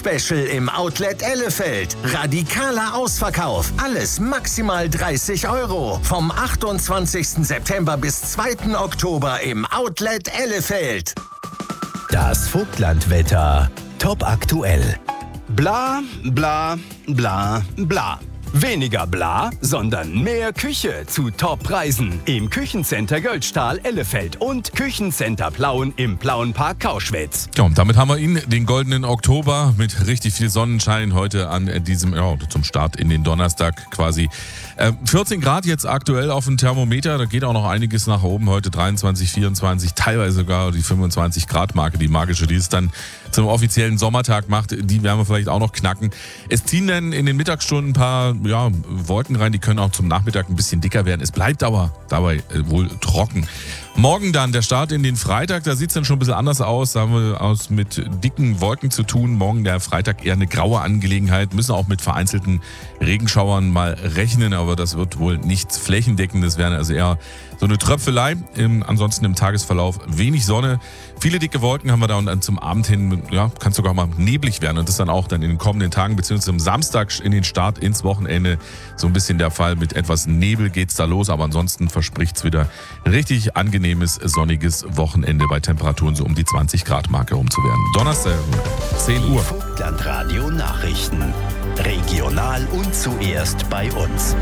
Sommer-Special im Outlet Ellefeld. Radikaler Ausverkauf. Alles maximal 30 €. Vom 28. September bis 2. Oktober im Outlet Ellefeld. Das Vogtlandwetter. Top aktuell. Bla, bla, bla, bla. Weniger bla, sondern mehr Küche zu Top-Preisen im Küchencenter Göldstahl Ellefeld und Küchencenter Plauen im Plauenpark Kauschwitz. Ja, und damit haben wir ihn, den goldenen Oktober, mit richtig viel Sonnenschein heute an diesem, zum Start in den Donnerstag quasi. 14 Grad jetzt aktuell auf dem Thermometer, da geht auch noch einiges nach oben. Heute 23, 24, teilweise sogar die 25 Grad Marke, die magische, die es dann zum offiziellen Sommertag macht, die werden wir vielleicht auch noch knacken. Es ziehen dann in den Mittagsstunden ein paar Wolken rein, die können auch zum Nachmittag ein bisschen dicker werden. Es bleibt aber dabei wohl trocken. Morgen dann der Start in den Freitag, da sieht es dann schon ein bisschen anders aus. Da haben wir mit dicken Wolken zu tun. Morgen der Freitag eher eine graue Angelegenheit. Müssen auch mit vereinzelten Regenschauern mal rechnen, aber das wird wohl nichts Flächendeckendes werden. Also eher so eine Tröpfelei. Ansonsten im Tagesverlauf wenig Sonne. Viele dicke Wolken haben wir da und dann zum Abend hin, kann es sogar mal neblig werden. Und das dann auch dann in den kommenden Tagen, beziehungsweise am Samstag in den Start ins Wochenende so ein bisschen der Fall. Mit etwas Nebel geht's da los, aber ansonsten verspricht es wieder richtig angenehmes, sonniges Wochenende bei Temperaturen so um die 20 Grad Marke rum zu werden. Donnerstag, 10 Uhr. Vogtlandradio Nachrichten. Regional und zuerst bei uns.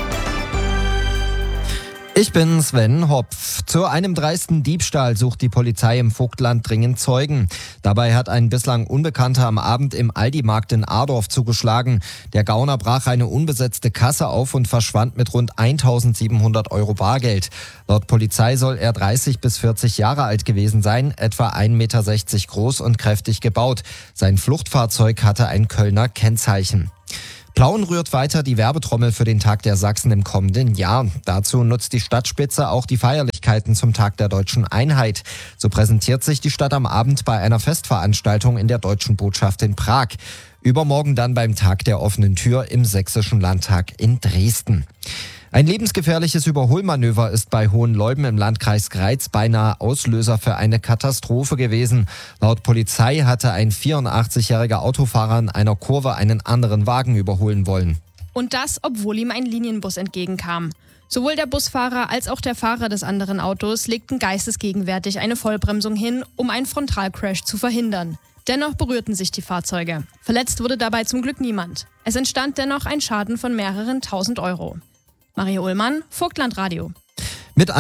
Ich bin Sven Hopf. Zu einem dreisten Diebstahl sucht die Polizei im Vogtland dringend Zeugen. Dabei hat ein bislang Unbekannter am Abend im Aldi-Markt in Adorf zugeschlagen. Der Gauner brach eine unbesetzte Kasse auf und verschwand mit rund 1.700 € Bargeld. Laut Polizei soll er 30 bis 40 Jahre alt gewesen sein, etwa 1,60 Meter groß und kräftig gebaut. Sein Fluchtfahrzeug hatte ein Kölner Kennzeichen. Plauen rührt weiter die Werbetrommel für den Tag der Sachsen im kommenden Jahr. Dazu nutzt die Stadtspitze auch die Feierlichkeiten zum Tag der Deutschen Einheit. So präsentiert sich die Stadt am Abend bei einer Festveranstaltung in der Deutschen Botschaft in Prag. Übermorgen dann beim Tag der offenen Tür im Sächsischen Landtag in Dresden. Ein lebensgefährliches Überholmanöver ist bei Hohenleuben im Landkreis Greiz beinahe Auslöser für eine Katastrophe gewesen. Laut Polizei hatte ein 84-jähriger Autofahrer in einer Kurve einen anderen Wagen überholen wollen. Und das, obwohl ihm ein Linienbus entgegenkam. Sowohl der Busfahrer als auch der Fahrer des anderen Autos legten geistesgegenwärtig eine Vollbremsung hin, um einen Frontalcrash zu verhindern. Dennoch berührten sich die Fahrzeuge. Verletzt wurde dabei zum Glück niemand. Es entstand dennoch ein Schaden von mehreren 1.000 €. Maria Ullmann, Vogtlandradio. Mit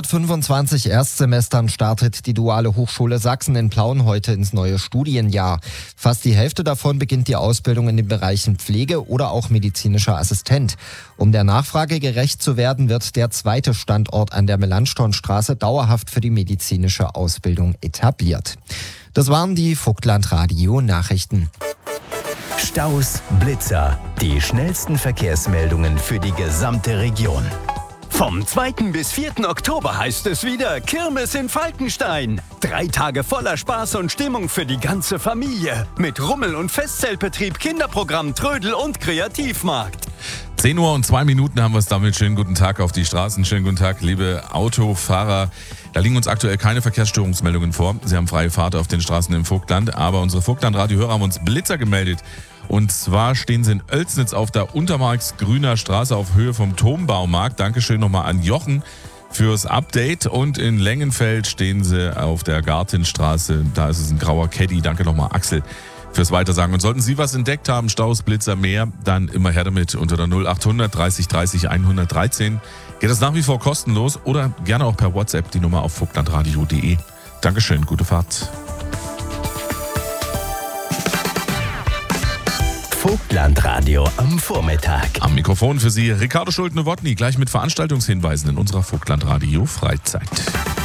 125 Erstsemestern startet die Duale Hochschule Sachsen in Plauen heute ins neue Studienjahr. Fast die Hälfte davon beginnt die Ausbildung in den Bereichen Pflege oder auch medizinischer Assistent. Um der Nachfrage gerecht zu werden, wird der zweite Standort an der Melanchthonstraße dauerhaft für die medizinische Ausbildung etabliert. Das waren die Vogtlandradio-Nachrichten. Staus, Blitzer, die schnellsten Verkehrsmeldungen für die gesamte Region. Vom 2. bis 4. Oktober heißt es wieder Kirmes in Falkenstein. 3 Tage voller Spaß und Stimmung für die ganze Familie. Mit Rummel- und Festzeltbetrieb, Kinderprogramm, Trödel und Kreativmarkt. 10 Uhr und 2 Minuten haben wir es damit. Schönen guten Tag auf die Straßen. Schönen guten Tag, liebe Autofahrer. Da liegen uns aktuell keine Verkehrsstörungsmeldungen vor. Sie haben freie Fahrt auf den Straßen im Vogtland. Aber unsere Vogtland-Radio-Hörer haben uns Blitzer gemeldet. Und zwar stehen sie in Oelsnitz auf der Untermarksgrüner Straße auf Höhe vom Turmbaumarkt. Dankeschön nochmal an Jochen fürs Update. Und in Lengenfeld stehen sie auf der Gartenstraße. Da ist es ein grauer Caddy. Danke nochmal, Axel, fürs Weitersagen. Und sollten Sie was entdeckt haben, Staus, Blitzer, mehr, dann immer her damit unter der 0800 30 30 113. Geht das nach wie vor kostenlos oder gerne auch per WhatsApp die Nummer auf vogtlandradio.de. Dankeschön, gute Fahrt. Vogtlandradio am Vormittag. Am Mikrofon für Sie Ricardo Schulte-Nowotny, gleich mit Veranstaltungshinweisen in unserer Vogtlandradio Freizeit.